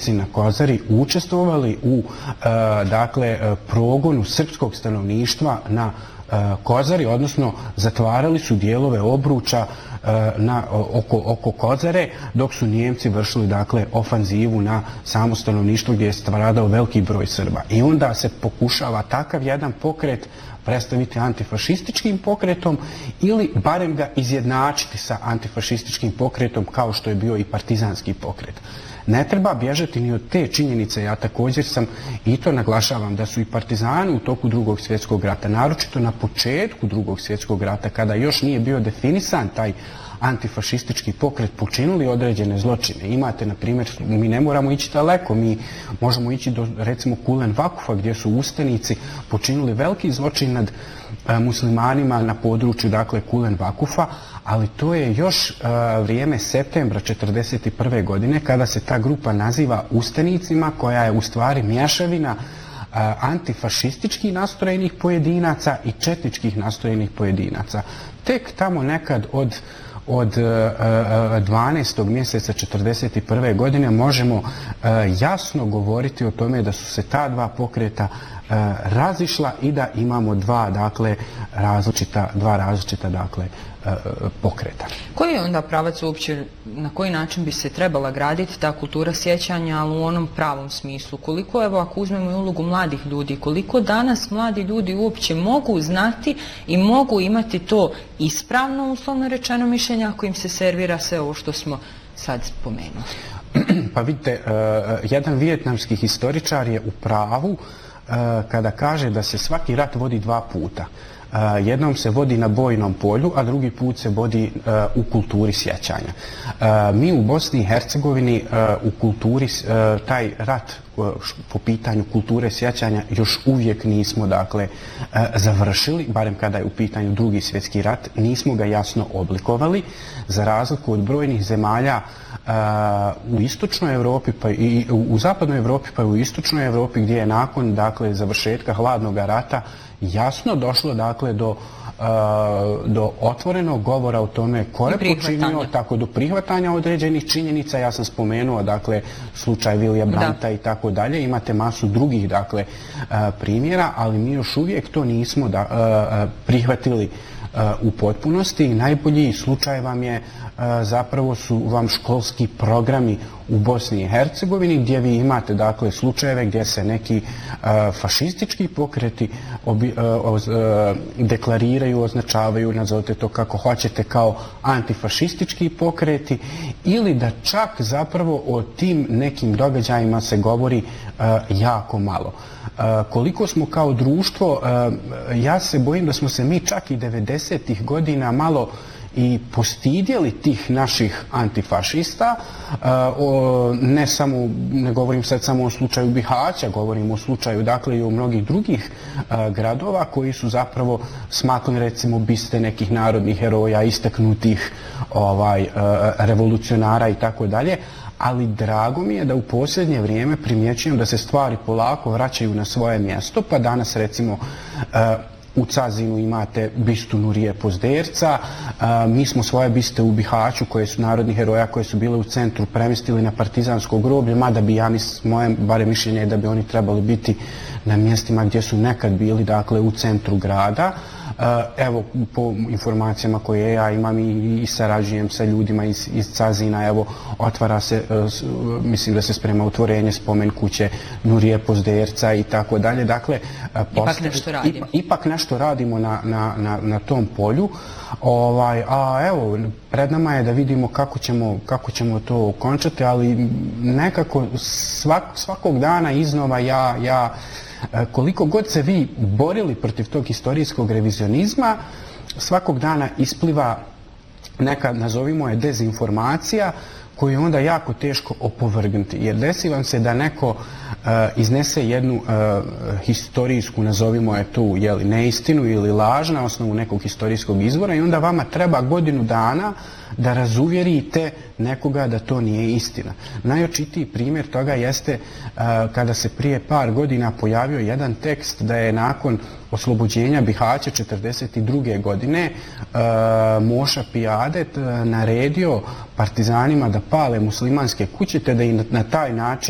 Nijemci na Kozari učestvovali u progonu srpskog stanovništva na Kozari, odnosno zatvarali su dijelove obruča oko Kozare, dok su Nijemci vršili ofanzivu na samo stanovništvo gdje je stradao veliki broj Srba. I onda se pokušava takav jedan pokret predstaviti antifašističkim pokretom ili barem ga izjednačiti sa antifašističkim pokretom kao što je bio i partizanski pokret. Ne treba bježati ni od te činjenice, ja također sam i to naglašavam da su i partizani u toku Drugog svjetskog rata, naročito na početku Drugog svjetskog rata, kada još nije bio definisan taj antifašistički pokret, počinili određene zločine. Imate, na primjer, mi ne moramo ići daleko, mi možemo ići do, recimo, Kulen Vakufa, gdje su ustanici počinili veliki zločin nad muslimanima na području, Kulen Vakufa, ali to je još vrijeme septembra 1941. godine, kada se ta grupa naziva ustanicima, koja je u stvari mješavina antifašistički nastrojenih pojedinaca i četničkih nastrojenih pojedinaca. Tek tamo nekad od 12. mjeseca 1941. godine možemo jasno govoriti o tome da su se ta dva pokreta razišla i da imamo dva različita pokreta. Koji je onda pravac uopće, na koji način bi se trebala graditi ta kultura sjećanja, ali u onom pravom smislu? Koliko, evo, ako uzmemo i ulogu mladih ljudi, koliko danas mladi ljudi uopće mogu znati i mogu imati to ispravno, uslovno rečeno, mišljenje ako im se servira sve ovo što smo sad spomenuli? Pa vidite, jedan vijetnamski historičar je u pravu kada kaže da se svaki rat vodi dva puta. Jednom se vodi na bojnom polju, a drugi put se vodi u kulturi sjećanja. Mi u Bosni i Hercegovini u kulturi taj rat po pitanju kulture sjećanja još uvijek nismo završili, barem kada je u pitanju Drugi svjetski rat, nismo ga jasno oblikovali, za razliku od brojnih zemalja u istočnoj Europi, pa i u zapadnoj Europi, pa i u istočnoj Europi, gdje je nakon završetka hladnog rata jasno došlo do otvorenog govora o tome ko je počinio, tako do prihvatanja određenih činjenica. Ja sam spomenuo slučaj Vilija Brandta i tako dalje. Imate masu drugih primjera, ali mi još uvijek to nismo prihvatili u potpunosti. I najbolji slučaj vam je zapravo su vam školski programi u Bosni i Hercegovini, gdje vi imate slučajeve gdje se neki fašistički pokreti deklariraju, označavaju, nazovite to kako hoćete, kao antifašistički pokreti, ili da čak zapravo o tim nekim događajima se govori jako malo. Koliko smo kao društvo, ja se bojim da smo se mi čak i 90-ih godina malo i postidjeli tih naših antifašista, ne govorim sad samo o slučaju Bihaća, govorim o slučaju i o mnogih drugih gradova koji su zapravo smatrali, recimo, biste nekih narodnih heroja, istaknutih revolucionara i tako dalje. Ali drago mi je da u posljednje vrijeme primjećujem da se stvari polako vraćaju na svoje mjesto, pa danas, recimo, u Cazinu imate bistu Nurije Pozderca, mi smo svoje biste u Bihaću, koje su narodni heroja, koje su bile u centru, premjestili na partizansko groblje, mada bi moje bare mišljenje je da bi oni trebali biti na mjestima gdje su nekad bili, u centru grada. Evo, po informacijama koje ja imam i sarađujem sa ljudima iz Cazina, evo, otvara se, mislim da se sprema otvorenje spomen kuće Nurije Pozderca i tako dalje. Dakle, ipak nešto radimo na tom polju. A evo, pred nama je da vidimo kako ćemo to okončati, ali nekako svakog dana iznova ja koliko god se vi borili protiv tog historijskog revizionizma, svakog dana ispliva neka, nazovimo je, dezinformacija koju je onda jako teško opovrgnuti. Jer desi vam se da neko iznese jednu historijsku, nazovimo je tu, neistinu ili laž na osnovu nekog historijskog izvora, i onda vama treba godinu dana da razuvjerite nekoga da to nije istina. Najočitiji primjer toga jeste kada se prije par godina pojavio jedan tekst da je nakon oslobođenja Bihaća 1942. godine Moša Pijadet naredio partizanima da pale muslimanske kuće, te da i na taj način